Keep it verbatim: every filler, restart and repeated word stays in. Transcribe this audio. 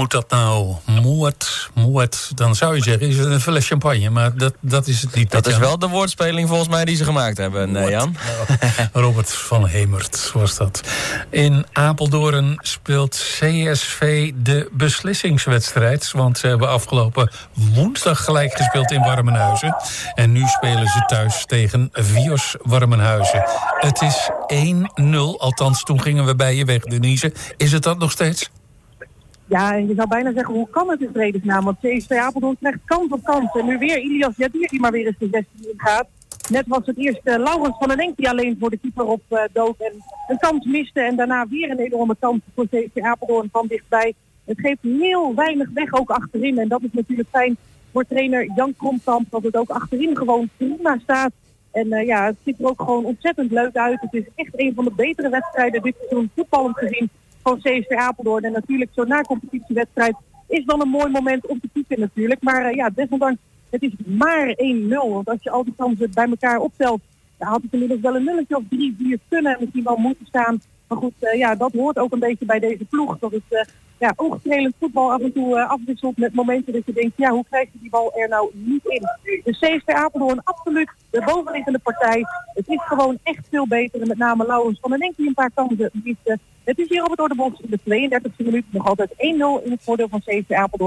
moet dat nou? Moord, moord, dan zou je zeggen, is het een fles champagne. Maar dat, dat is het niet. Dat is wel de woordspeling volgens mij die ze gemaakt hebben, nee, Jan. Nou, Robert van Hemert was dat. In Apeldoorn speelt C S V de beslissingswedstrijd. Want ze hebben afgelopen woensdag gelijk gespeeld in Warmenhuizen. En nu spelen ze thuis tegen Vios Warmenhuizen. Het is één nul, althans toen gingen we bij je weg, Denise. Is het dat nog steeds? Ja, en je zou bijna zeggen, hoe kan het in vredesnaam? Want C S V Apeldoorn krijgt kans op kans. En nu weer Ilias Jadir die maar weer eens de zestien in gaat. Net was het eerst uh, Laurens van den Enk die alleen voor de keeper op uh, dood en een kans miste. En daarna weer een enorme kans voor C S V Apeldoorn van dichtbij. Het geeft heel weinig weg ook achterin. En dat is natuurlijk fijn voor trainer Jan Kromkamp, dat het ook achterin gewoon prima staat. En uh, ja, het ziet er ook gewoon ontzettend leuk uit. Het is echt een van de betere wedstrijden dit seizoen voetballend gezien van C S V Apeldoorn. En natuurlijk zo'n na-competitiewedstrijd is dan een mooi moment om te pieken natuurlijk. Maar uh, ja, desondanks, het is maar één nul. Want als je al die kansen bij elkaar optelt, dan had het inmiddels wel een nulletje of drie, vier kunnen en misschien wel moeten staan. Maar goed, uh, ja, dat hoort ook een beetje bij deze ploeg. Dat het uh, ja, oogstrelend voetbal af en toe uh, afwisselt met momenten dat je denkt, ja, hoe krijg je die bal er nou niet in? De C S V Apeldoorn absoluut de bovenliggende partij. Het is gewoon echt veel beter. En met name Laurens van den Enk die een paar kansen miste. Het is hier op het Ordebos in de tweeëndertigste minuut nog altijd één nul in het voordeel van C S V Apeldoorn.